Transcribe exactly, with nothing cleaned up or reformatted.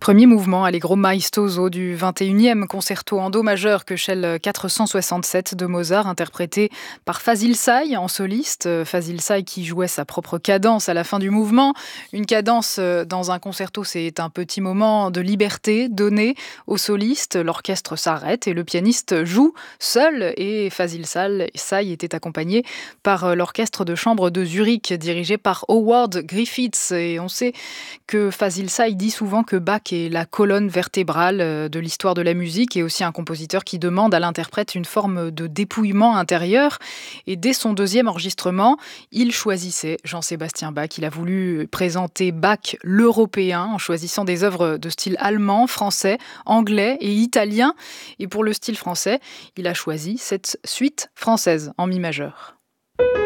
Premier mouvement Allegro maestoso du vingt et unième concerto en do majeur Köchel quatre cent soixante-sept de Mozart, interprété par Fazil Say en soliste. Fazil Say qui jouait sa propre cadence à la fin du mouvement. Une cadence dans un concerto, c'est un petit moment de liberté donné au soliste. L'orchestre s'arrête et le pianiste joue seul. Et Fazil Say était accompagné par l'orchestre de chambre de Zurich, dirigé par Howard Griffiths. Et on sait que Fazil Say dit souvent que Bach est la colonne vertébrale de l'histoire de la musique et aussi un compositeur qui demande à l'interprète une forme de dépouillement intérieur. Et dès son deuxième enregistrement, il choisissait Jean-Sébastien Bach. Il a voulu présenter Bach l'européen en choisissant des œuvres de style allemand, français, anglais et italien. Et pour le style français, il a choisi cette suite française en mi majeur.